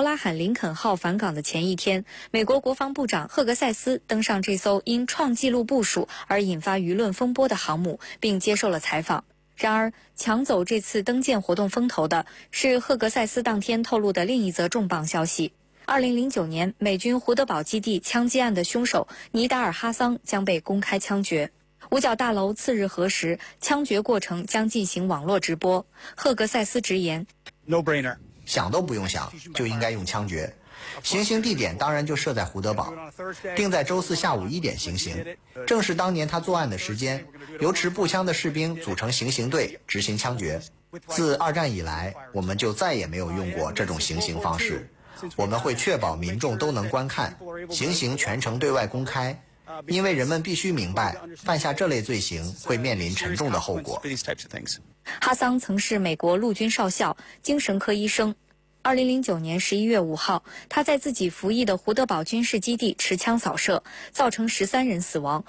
拉罕·林肯号返港的前一天，美国国防部长赫格塞斯登上这艘因创纪录部署而引发舆论风波的航母，并接受了采访。然而，抢走这次登舰活动风头的是赫格塞斯当天透露的另一则重磅消息：2009年美军胡德堡基地枪击案的凶手尼达尔·哈桑将被公开枪决。五角大楼次日核实，枪决过程将进行网络直播。赫格塞斯直言 ：“No brainer， 想都不用想，就应该用枪决。行刑地点当然就设在胡德堡，定在周4下午1点行刑，正是当年他作案的时间。由持步枪的士兵组成行刑队执行枪决。自二战以来，我们就再也没有用过这种行刑方式。我们会确保民众都能观看，行刑全程对外公开。”因为人们必须明白，犯下这类罪行会面临沉重的后果。 哈桑曾是美国陆军少校、精神科医生。2009年11月5号，他在自己服役的胡德堡军事基地持枪扫射，造成13人死亡。